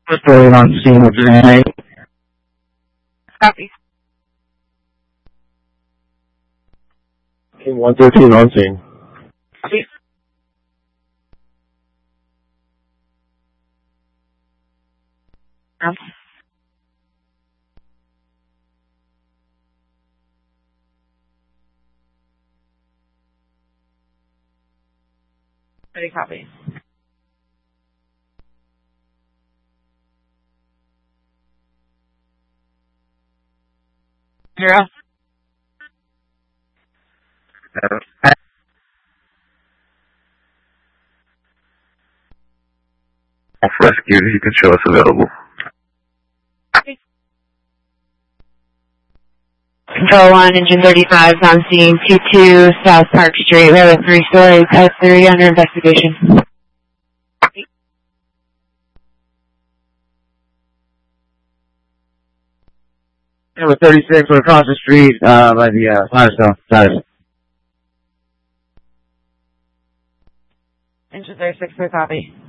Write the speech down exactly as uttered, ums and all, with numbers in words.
Story on scene with your name. Copy. Team one thirteen on scene. Copy. Um. Ready, copy. Zero. Uh, Off rescue, you can show us available. Copy. Control one, engine thirty-five is on scene, two two South Park Street. We have a three-story type three under investigation. Copy. Number thirty-six, we're across the street, uh, by the, uh, Firestone. Sorry. Engine thirty-six, clear copy.